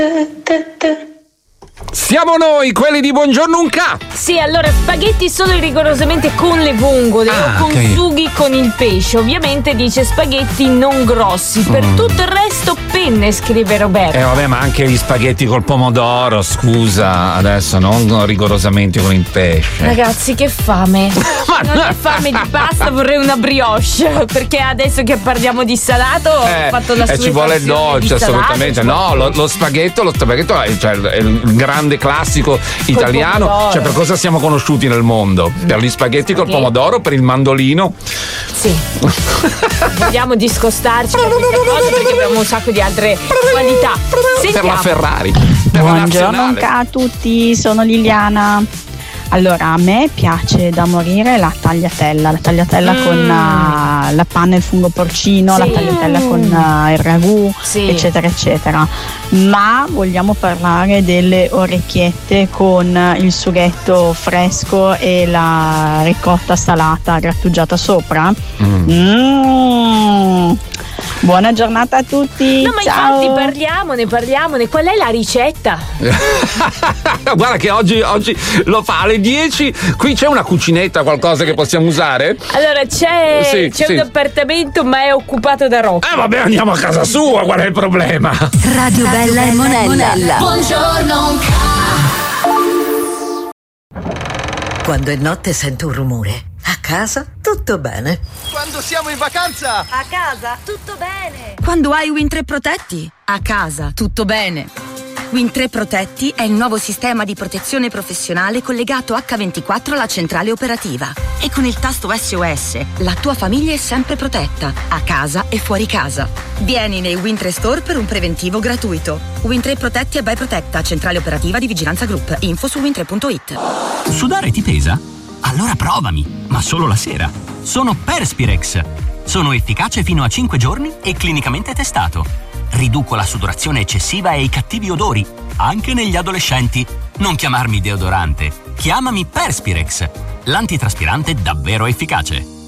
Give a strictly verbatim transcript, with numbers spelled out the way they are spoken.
Siamo noi, quelli di Buongiorno Unca. Sì, allora spaghetti solo rigorosamente con le vongole ah, o con okay. sughi con il pesce. Ovviamente dice spaghetti non grossi. Per mm. tutto il resto penne, scrive Roberto. Eh vabbè, ma anche gli spaghetti col pomodoro, scusa, adesso non rigorosamente con il pesce. Ragazzi, che fame. Non ho fame di pasta, vorrei una brioche. Perché adesso che parliamo di salato eh, ho fatto la sua. E ci vuole il dolce, assolutamente. No, lo, lo spaghetto, lo spaghetto è, cioè, è il grande classico italiano. Pomodoro. Cioè, per cosa siamo conosciuti nel mondo? Per gli spaghetti col pomodoro, per il mandolino. Sì. Vogliamo discostarci da queste cose perché abbiamo un sacco di altre qualità. Sentiamo. Per la Ferrari. Per Buongiorno la a tutti, sono Liliana. Allora, a me piace da morire la tagliatella, la tagliatella mm. con uh, la panna e il fungo porcino, sì. la tagliatella con uh, il ragù, sì. eccetera, eccetera. Ma vogliamo parlare delle orecchiette con il sughetto fresco e la ricotta salata grattugiata sopra? Mm. Mm. Buona giornata a tutti. No, ma ciao. infatti parliamone, parliamone. Qual è la ricetta? Guarda che oggi, oggi lo fa alle dieci. Qui c'è una cucinetta, qualcosa che possiamo usare? Allora c'è, sì, c'è sì. un appartamento, ma è occupato da Rocco. Eh vabbè, andiamo a casa sua, qual è il problema? Radio Bella e Monella. Buongiorno. Quando è notte sento un rumore. A casa tutto bene. Quando siamo in vacanza a casa tutto bene. Quando hai Win tre Protetti a casa tutto bene. Win tre Protetti è il nuovo sistema di protezione professionale collegato acca ventiquattro alla centrale operativa. E con il tasto S O S la tua famiglia è sempre protetta, a casa e fuori casa. Vieni nei Win tre Store per un preventivo gratuito. Win tre Protetti e by Protetta, centrale operativa di Vigilanza Group. Info su win tre punto it. Sudare ti pesa? Allora provami, ma solo la sera. Sono Perspirex. Sono efficace fino a cinque giorni e clinicamente testato. Riduco la sudorazione eccessiva e i cattivi odori, anche negli adolescenti. Non chiamarmi deodorante, chiamami Perspirex, l'antitraspirante davvero efficace.